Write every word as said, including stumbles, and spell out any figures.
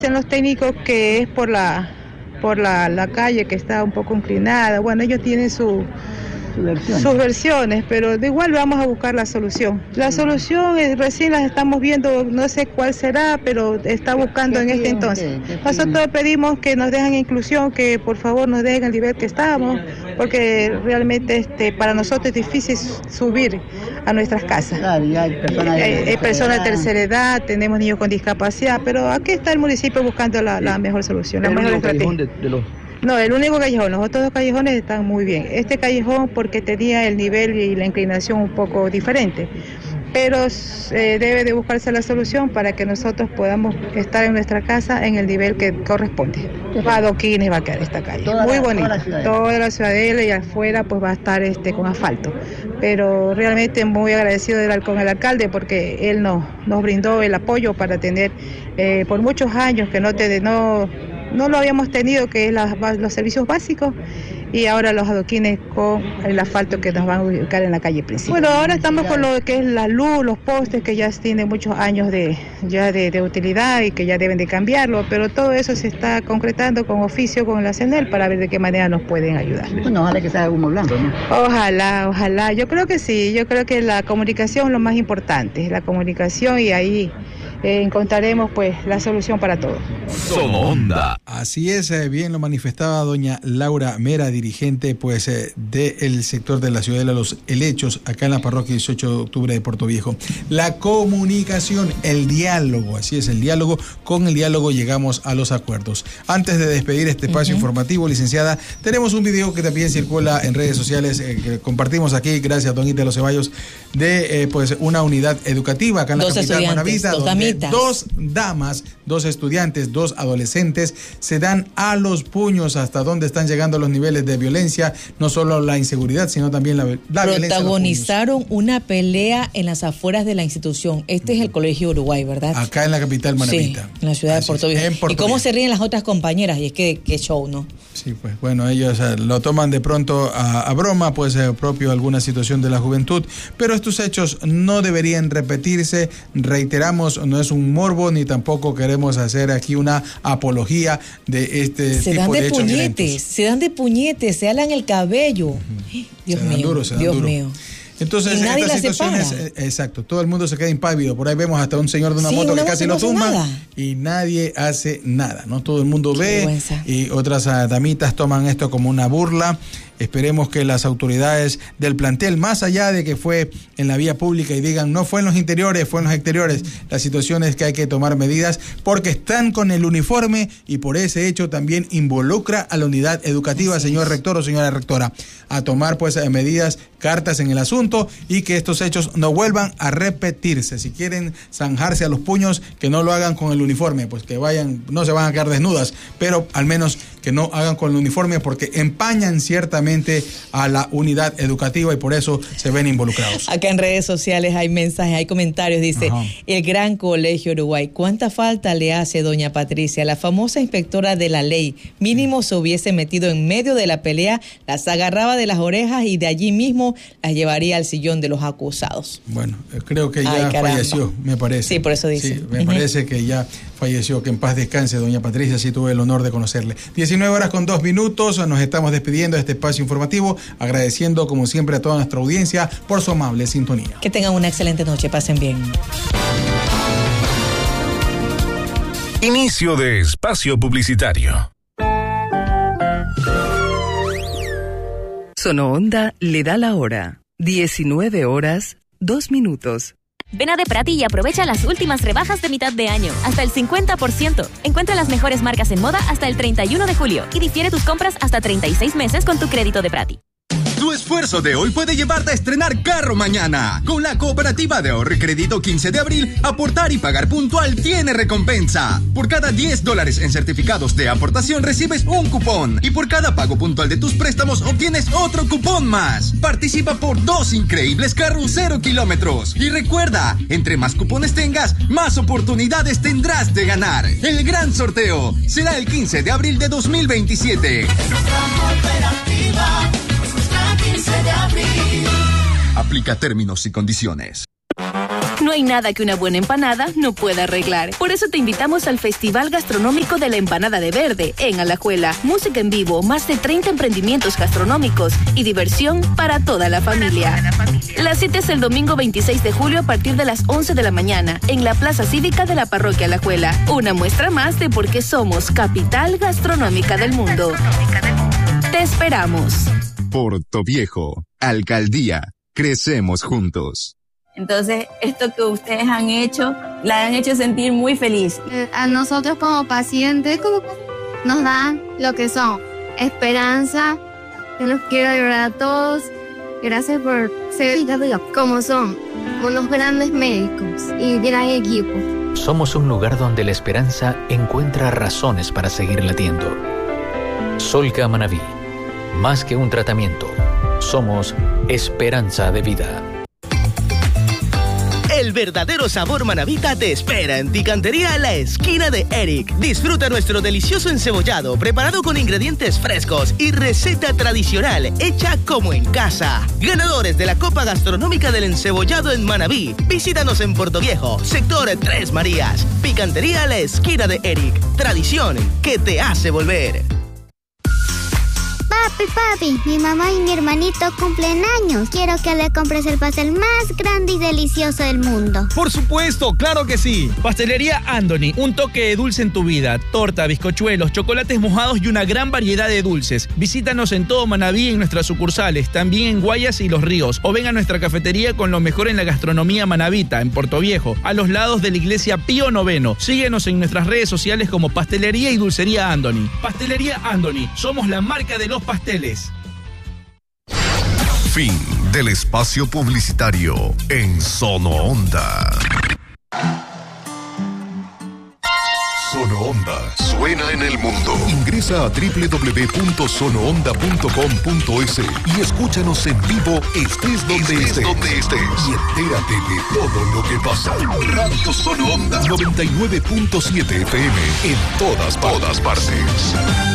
En los técnicos que es por la por la, la calle que está un poco inclinada, bueno, ellos tienen su, su versión. sus versiones, pero de igual vamos a buscar la solución. La solución es, recién las estamos viendo, no sé cuál será, pero está buscando en este entonces. Nosotros pedimos que nos dejen inclusión, que por favor nos dejen el nivel que estamos, porque realmente este para nosotros es difícil subir a nuestras casas. Claro, y hay personas de, hay, hay personas de tercera edad, tenemos niños con discapacidad, pero aquí está el municipio buscando la, la mejor solución, la mejor estrategia. De, de los... No, el único callejón, los otros dos callejones están muy bien. Este callejón porque tenía el nivel y la inclinación un poco diferente, pero eh, debe de buscarse la solución para que nosotros podamos estar en nuestra casa en el nivel que corresponde. Adoquines va a quedar esta calle, muy bonita, toda la ciudadela y afuera pues va a estar este con asfalto, pero realmente muy agradecido del, con el alcalde porque él nos, nos brindó el apoyo para tener eh, por muchos años que no te no no lo habíamos tenido, que es la, los servicios básicos, y ahora los adoquines con el asfalto que nos van a ubicar en la calle principal. Bueno, ahora estamos con lo que es la luz, los postes que ya tienen muchos años de ya de, de utilidad y que ya deben de cambiarlo, pero todo eso se está concretando con oficio con la CENEL para ver de qué manera nos pueden ayudar. Bueno, ojalá que sea humo blanco, ¿no? Ojalá, ojalá. Yo creo que sí, yo creo que la comunicación es lo más importante, la comunicación, y ahí Eh, encontraremos pues la solución para todo. Somonda. Así es, eh, bien lo manifestaba doña Laura Mera, dirigente pues eh, del sector de la Ciudadela Los Helechos, acá en la parroquia dieciocho de octubre de Puerto Viejo. La comunicación, el diálogo, así es, el diálogo, con el diálogo llegamos a los acuerdos. Antes de despedir este espacio uh-huh. informativo, licenciada, tenemos un video que también circula en redes sociales, eh, que compartimos aquí, gracias a don Ítalo Ceballos, de eh, pues una unidad educativa acá en la dos capital Manavita, donde dos damas, dos estudiantes, dos adolescentes se dan a los puños. Hasta dónde están llegando los niveles de violencia, no solo la inseguridad, sino también la, la violencia. Protagonizaron una pelea en las afueras de la institución. Este es el Colegio Uruguay, ¿verdad? Acá en la capital Manavita. Sí, en la ciudad Así de Puerto Viejo. ¿Y cómo se ríen las otras compañeras? Y es que qué show, ¿no? Sí, pues bueno, ellos eh, lo toman de pronto a, a broma, pues eh, propio alguna situación de la juventud, pero estos hechos no deberían repetirse. Reiteramos, no es un morbo, ni tampoco queremos hacer aquí una apología de este se tipo de, de hechos puñetes, violentos. Se dan de puñetes, se alan el cabello. Uh-huh. Dios se mío, dan duro, se dan Dios duro. mío. Entonces, en estas situaciones, eh, exacto, todo el mundo se queda impávido. Por ahí vemos hasta un señor de una sí, moto una que casi no lo tumba nada. y nadie hace nada, ¿no? Todo el mundo Qué ve vergüenza. Y otras uh, damitas toman esto como una burla. Esperemos que las autoridades del plantel, más allá de que fue en la vía pública y digan no fue en los interiores, fue en los exteriores, la situación es que hay que tomar medidas porque están con el uniforme y por ese hecho también involucra a la unidad educativa, Así señor es. rector o señora rectora, a tomar pues medidas, cartas en el asunto y que estos hechos no vuelvan a repetirse. Si quieren zanjarse a los puños, que no lo hagan con el uniforme, pues que vayan, no se van a quedar desnudas, pero al menos que no hagan con el uniforme porque empañan ciertamente a la unidad educativa y por eso se ven involucrados. Acá en redes sociales hay mensajes, hay comentarios, dice, Ajá. el Gran Colegio Uruguay, ¿cuánta falta le hace doña Patricia, la famosa inspectora de la ley? Mínimo se hubiese metido en medio de la pelea, las agarraba de las orejas y de allí mismo las llevaría al sillón de los acusados. Bueno, creo que ya Ay, falleció, me parece. Sí, por eso dice. Sí, me uh-huh. parece que ya falleció, que en paz descanse doña Patricia, sí tuve el honor de conocerle. diecinueve horas con dos minutos, nos estamos despidiendo de este espacio informativo, agradeciendo como siempre a toda nuestra audiencia por su amable sintonía. Que tengan una excelente noche, pasen bien. Inicio de espacio publicitario. Sonoonda le da la hora, diecinueve horas, dos minutos. Ven a De Prati y aprovecha las últimas rebajas de mitad de año, hasta el cincuenta por ciento. Encuentra las mejores marcas en moda hasta el treinta y uno de julio y difiere tus compras hasta treinta y seis meses con tu crédito De Prati. Tu esfuerzo de hoy puede llevarte a estrenar carro mañana. Con la cooperativa de ahorro y crédito quince de abril, aportar y pagar puntual tiene recompensa. Por cada diez dólares en certificados de aportación recibes un cupón. Y por cada pago puntual de tus préstamos obtienes otro cupón más. Participa por dos increíbles carros cero kilómetros. Y recuerda, entre más cupones tengas, más oportunidades tendrás de ganar. El gran sorteo será el quince de abril de dos mil veintisiete. quince de abril. Aplica términos y condiciones. No hay nada que una buena empanada no pueda arreglar. Por eso te invitamos al Festival Gastronómico de la Empanada de Verde en Alajuela. Música en vivo, más de treinta emprendimientos gastronómicos y diversión para toda la familia. Toda la, familia. La cita es el domingo veintiséis de julio a partir de las once de la mañana en la Plaza Cívica de la Parroquia Alajuela. Una muestra más de por qué somos capital gastronómica del mundo. Te esperamos. Portoviejo, Alcaldía, crecemos juntos. Entonces, esto que ustedes han hecho, la han hecho sentir muy feliz. A nosotros como pacientes nos dan lo que son esperanza. Yo los quiero ayudar a todos. Gracias por ser como son, unos grandes médicos y gran equipo. Somos un lugar donde la esperanza encuentra razones para seguir latiendo. Solca Manabí, más que un tratamiento, somos esperanza de vida. El verdadero sabor manabita te espera en Picantería La Esquina de Eric. Disfruta nuestro delicioso encebollado preparado con ingredientes frescos y receta tradicional hecha como en casa. Ganadores de la Copa Gastronómica del Encebollado en Manabí. Visítanos en Portoviejo, sector Tres Marías. Picantería La Esquina de Eric. Tradición que te hace volver. Papi, papi, mi mamá y mi hermanito cumplen años. Quiero que le compres el pastel más grande y delicioso del mundo. Por supuesto, claro que sí. Pastelería Andoni, un toque de dulce en tu vida. Torta, bizcochuelos, chocolates mojados y una gran variedad de dulces. Visítanos en todo Manabí en nuestras sucursales, también en Guayas y Los Ríos. O ven a nuestra cafetería con lo mejor en la gastronomía manabita, en Portoviejo, a los lados de la iglesia Pío Noveno. Síguenos en nuestras redes sociales como Pastelería y Dulcería Andoni. Pastelería Andoni, somos la marca de los pasteles. Fin del espacio publicitario en Sono Onda. Sono Onda suena en el mundo. Ingresa a doble u doble u doble u punto sono onda punto com punto es y escúchanos en vivo, estés donde estés, estés. Donde estés. Y entérate de todo lo que pasa. Radio Sono Onda noventa y nueve punto siete F M en todas, todas partes.